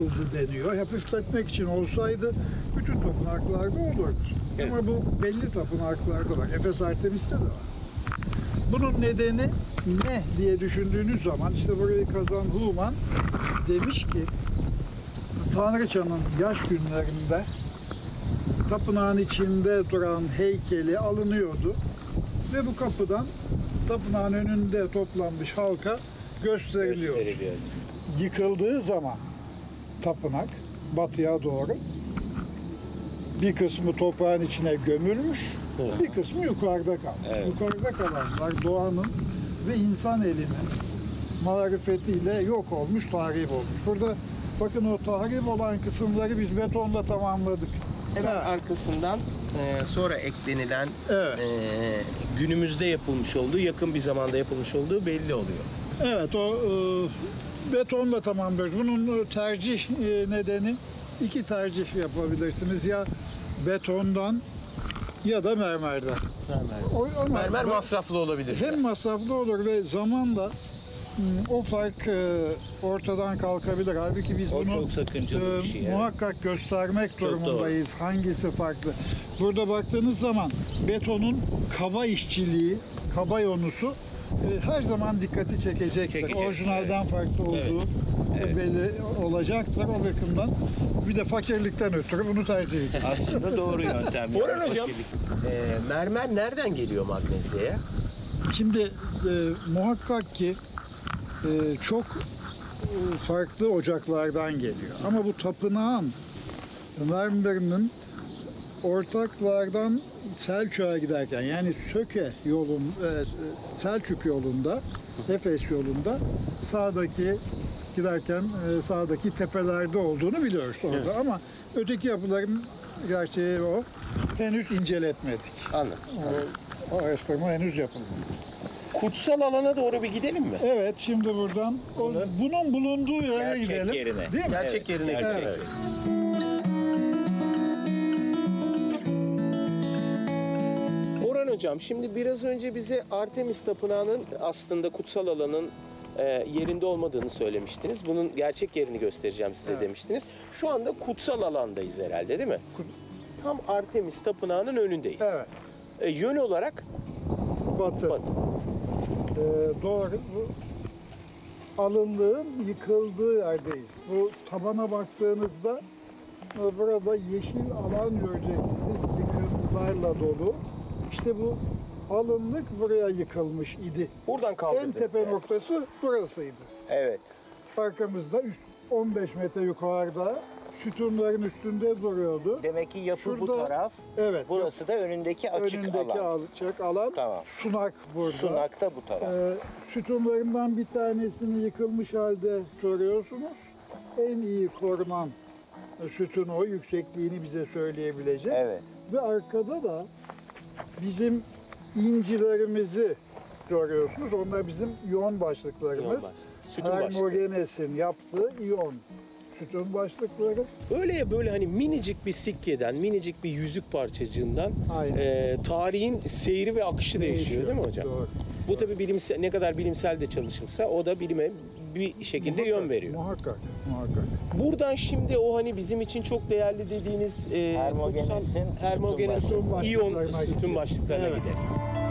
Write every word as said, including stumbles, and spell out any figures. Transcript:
deniyor. Hafifletmek için olsaydı bütün tapınaklarda olurdu. Evet. Ama bu belli tapınaklarda var. Efes Artemis'te de var. Bunun nedeni ne diye düşündüğünüz zaman işte burayı kazan Human demiş ki Tanrıçanın yaş günlerinde tapınağın içinde duran heykeli alınıyordu ve bu kapıdan tapınağın önünde toplanmış halka gösteriliyor. Gösteriliyor. Yıkıldığı zaman tapınak batıya doğru bir kısmı toprağın içine gömülmüş, Evet. bir kısmı yukarıda kalmış. Evet. Yukarıda kalanlar doğanın ve insan elinin marifetiyle yok olmuş, tahrip olmuş. Burada bakın o tahrip olan kısımları biz betonla tamamladık. Hemen arkasından e, sonra eklenilen Evet. e, günümüzde yapılmış olduğu, yakın bir zamanda yapılmış olduğu belli oluyor. Evet, o e, betonla tamamlıyoruz. Bunun tercih e, nedeni iki tercih yapabilirsiniz. Ya betondan ya da mermerden. Mermer. O, ama Mermer ben- masraflı olabilir. Hem biraz. masraflı olur ve zamanla m, o fark e, ortadan kalkabilir. Halbuki biz O bunu çok sakıncalı bir şey, evet. muhakkak göstermek Çok durumundayız. Hangisi farklı? Burada baktığınız zaman betonun kaba işçiliği, kaba yonusu e, her zaman dikkati çekecektir. Çekecek, Orijinalden farklı olduğu Evet. Evet. belli olacaktır. O bakımdan bir de fakirlikten ötürü bunu tercih ediyoruz. Aslında doğru yöntem. Orhan Yani hocam, fakirlik. e, mermer nereden geliyor magnezyaya? Şimdi e, muhakkak ki e, çok e, farklı ocaklardan geliyor. Ama bu tapınağın mermerinin ortaklardan Selçuk'a giderken yani Söke yolun e, Selçuk yolunda, Efes yolunda sağdaki giderken e, sağdaki tepelerde olduğunu biliyoruz orada. Evet. Ama öteki yapıların gerçeği o. Henüz inceletmedik. Anladım. O, o araştırma henüz yapılmadı. Kutsal alana doğru bir gidelim mi? Evet, şimdi buradan o, bunun bulunduğu yere Gerçek gidelim. yerine. Değil mi? Gerçek yerine gerçek. gidelim. Evet. Orhan hocam, şimdi biraz önce bize Artemis Tapınağı'nın aslında kutsal alanın e, yerinde olmadığını söylemiştiniz. Bunun gerçek yerini göstereceğim size Evet. demiştiniz. Şu anda kutsal alandayız herhalde, değil mi? Kut- Tam Artemis Tapınağı'nın önündeyiz. Evet. E, yön olarak Batı. batı. Ee, doğru. Bu alınlığın yıkıldığı yerdeyiz. Bu tabana baktığınızda e, burada yeşil alan göreceksiniz. Yıkıntılarla dolu. İşte bu alınlık buraya yıkılmış idi. Buradan En kaldırdınız. tepe yani. noktası burasıydı. Evet. Arkamızda üst on beş metre yukarıda sütunların üstünde duruyordu. Demek ki yapı bu Şurada- taraf, Evet. burası da önündeki açık önündeki alan. açık alan. Tamam. Sunak burada. Sunak da bu taraf. Ee, sütunlarından bir tanesini yıkılmış halde görüyorsunuz. En iyi korunan sütun o, yüksekliğini bize söyleyebilecek. Evet. Ve arkada da bizim incilerimizi görüyorsunuz. Onlar bizim iyon başlıklarımız. İyon baş- sütun başlıkları. Hermogenes'in yaptığı iyon sütun başlıkları. Öyle ya böyle hani minicik bir sikkeden, minicik bir yüzük parçacığından Aynen. e, tarihin seyri ve akışı değişiyor, değil mi hocam? Doğru. Bu tabii bilimsel, ne kadar bilimsel de çalışılsa o da bilime bir şekilde yön veriyor. Muhakkak, muhakkak. Buradan şimdi o hani bizim için çok değerli dediğiniz e, Hermogenes'in kutsal- sütun Hermogenes'in başlıklarına iyon gideceğiz. sütun başlıklarına Evet. gidelim.